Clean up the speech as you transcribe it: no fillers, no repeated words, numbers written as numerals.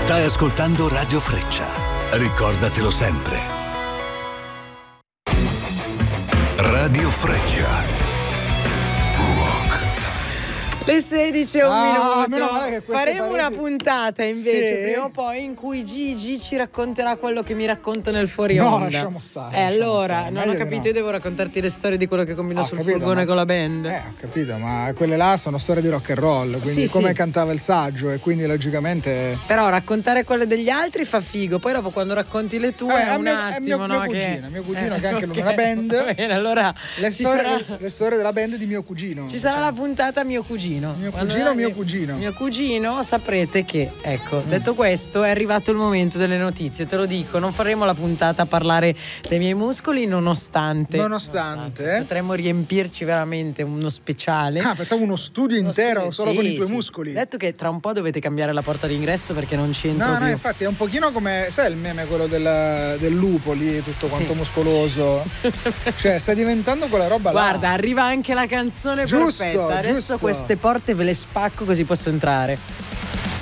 Stai ascoltando Radio Freccia. Ricordatelo sempre. Radio Freccia. Le 16 e un minuto. Faremo una puntata invece sì, prima o poi in cui Gigi ci racconterà quello che mi racconta nel fuori onda. No, lasciamo stare. Allora, non ho capito, io devo raccontarti le storie di quello che combino sul furgone con la band. Ho capito, ma quelle là sono storie di rock and roll, quindi come cantava il saggio, e quindi logicamente. Però raccontare quelle degli altri fa figo, poi dopo quando racconti le tue è un attimo, mio cugino che ha anche lui una band. Bene, allora le storie della band di mio cugino. Ci sarà la puntata mio cugino. Mio cugino, saprete che, ecco, detto questo, è arrivato il momento delle notizie. Te lo dico, non faremo la puntata a parlare dei miei muscoli, nonostante potremmo riempirci veramente uno speciale. Pensavo uno studio intero solo con i tuoi muscoli. Detto che tra un po' dovete cambiare la porta d'ingresso perché non ci entro più. No, infatti è un pochino come, sai il meme quello del lupo lì, tutto quanto muscoloso. Cioè, sta diventando quella roba là. Guarda, arriva anche la canzone perfetta. Adesso queste porte ve le spacco così posso entrare.